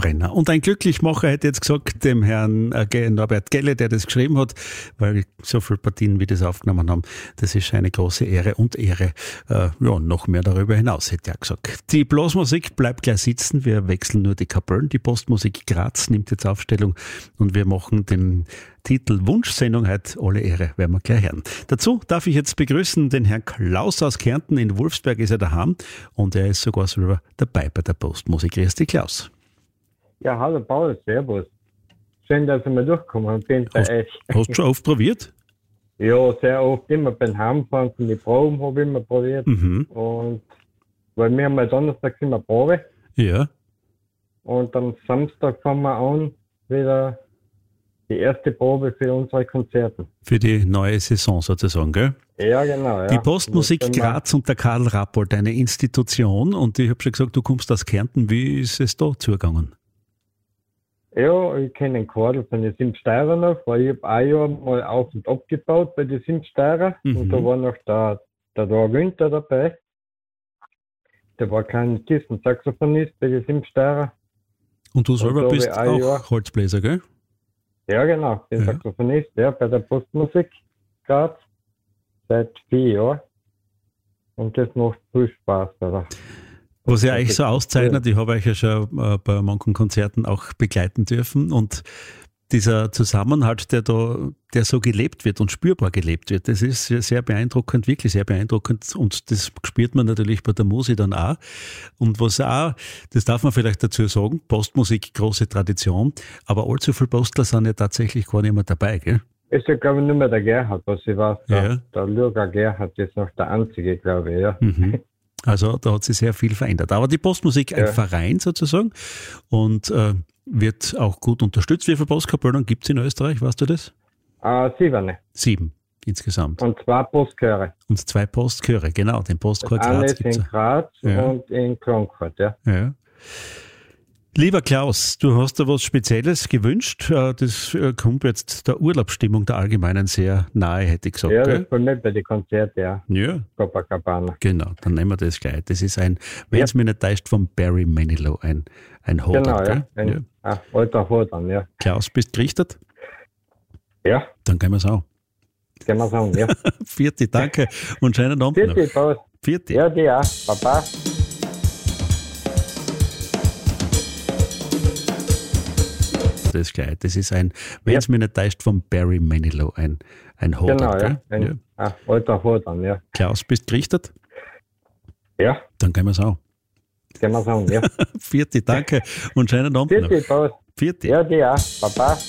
Brenner. Und ein Glücklichmacher hätte jetzt gesagt, dem Herrn Norbert Gelle, der das geschrieben hat, weil so viele Partien wie das aufgenommen haben, das ist eine große Ehre und Ehre. Noch mehr darüber hinaus, hätte er gesagt. Die Blasmusik bleibt gleich sitzen, wir wechseln nur die Kapellen. Die Postmusik Graz nimmt jetzt Aufstellung und wir machen den Titel Wunschsendung heute, alle Ehre, werden wir gleich hören. Dazu darf ich jetzt begrüßen den Herrn Klaus aus Kärnten. In Wolfsberg ist er daheim und er ist sogar selber dabei bei der Postmusik. Grüß dich, Klaus. Ja, hallo Paul, servus. Schön, dass ich mal durchgekommen bin bei euch. Hast du schon oft probiert? Ja, sehr oft. Immer beim Heimfahren von den Proben habe ich immer probiert. Und weil wir haben Donnerstag sind wir Probe. Ja. Und am Samstag fangen wir an, wieder die erste Probe für unsere Konzerte. Für die neue Saison sozusagen, gell? Ja, genau. Ja. Die Postmusik Graz und der Karl Rappold, eine Institution. Und ich habe schon gesagt, du kommst aus Kärnten. Wie ist es da zugegangen? Ja, ich kenne den Kordel von den Simsteirer noch, weil ich habe ein Jahr mal auf und abgebaut bei den Simsteirer. Und da war noch der Günther dabei. Der war kein Saxophonist bei den Simsteirer. Und du selber bist auch Jahr Holzbläser, gell? Ja, genau. Ich bin Saxophonist, bei der Postmusik Graz seit 4 Jahren. Und das macht viel Spaß. Oder? Was ja euch so auszeichnet, ich habe euch ja schon bei manchen Konzerten auch begleiten dürfen und dieser Zusammenhalt, der so gelebt wird und spürbar gelebt wird, das ist sehr beeindruckend, wirklich sehr beeindruckend und das spürt man natürlich bei der Musik dann auch. Und was auch, das darf man vielleicht dazu sagen, Postmusik, große Tradition, aber allzu viele Postler sind ja tatsächlich gar nicht mehr dabei, gell? Ist ja, glaube ich, nur mehr der Gerhard, was ich weiß. Ja. Der Lürger Gerhard ist noch der einzige, glaube ich, ja. Also da hat sich sehr viel verändert. Aber die Postmusik, ein Verein sozusagen und wird auch gut unterstützt. Wie viele Postkapellen gibt es in Österreich, weißt du das? 7. 7 insgesamt. Und 2 Postchöre. Und 2 Postchöre, genau. Den Postchor Graz Eines gibt's in Graz und in Frankfurt, ja. Lieber Klaus, du hast da was Spezielles gewünscht. Das kommt jetzt der Urlaubsstimmung der Allgemeinen sehr nahe, hätte ich gesagt. Ja, gell? das war nicht bei den Konzerten, ja. Ja. Copacabana. Genau, dann nehmen wir das gleich. Das ist wenn es mich nicht täuscht, von Barry Manilow, ein Hodern. Genau, gell? Ein alter Hodern, ja. Klaus, bist du gerichtet? Ja. Dann gehen wir es auch. Können wir sagen, ja. Vierte, danke und schönen Abend noch. Vierte, Paul. Vierte. Ja, die auch. Baba. Das gleich. Das ist wenn es mich nicht täuscht, von Barry Manilow, ein Hodern. Genau, gell? Ein alter Hodern, ja. Klaus, bist du gerichtet? Ja. Dann gehen wir es auch. Können wir sagen, ja. Vierte, danke und schönen Abend noch. Vierte, Paul. Vierte. Ja, die auch. Baba.